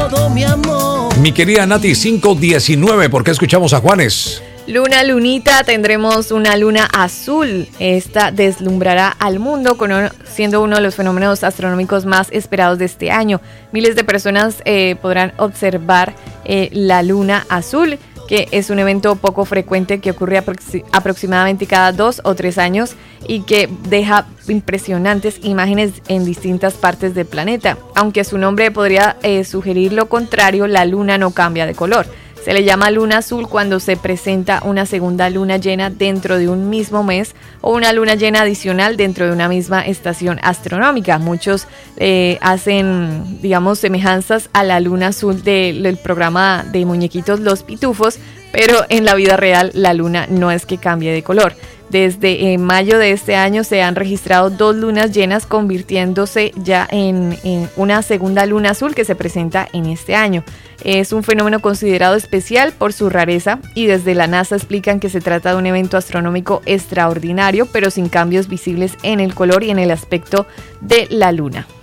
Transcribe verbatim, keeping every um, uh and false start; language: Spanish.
todo mi amor. Mi querida Nati, cinco diecinueve, ¿por qué escuchamos a Juanes? Luna lunita, tendremos una luna azul. Esta deslumbrará al mundo, con un, siendo uno de los fenómenos astronómicos más esperados de este año. Miles de personas eh, podrán observar eh, la luna azul, que es un evento poco frecuente que ocurre aproxi- aproximadamente cada dos o tres años y que deja impresionantes imágenes en distintas partes del planeta. Aunque su nombre podría eh, sugerir lo contrario, la luna no cambia de color. Se le llama luna azul cuando se presenta una segunda luna llena dentro de un mismo mes o una luna llena adicional dentro de una misma estación astronómica. Muchos eh, hacen, digamos, semejanzas a la luna azul de, del programa de muñequitos Los Pitufos, pero en la vida real la luna no es que cambie de color. Desde eh, mayo de este año se han registrado dos lunas llenas, convirtiéndose ya en, en una segunda luna azul que se presenta en este año. Es un fenómeno considerado especial por su rareza y desde la NASA explican que se trata de un evento astronómico extraordinario, pero sin cambios visibles en el color y en el aspecto de la luna.